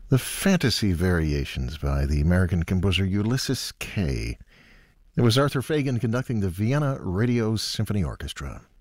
The Fantasy Variations by the American composer Ulysses Kay. It was Arthur Fagan conducting the Vienna Radio Symphony Orchestra.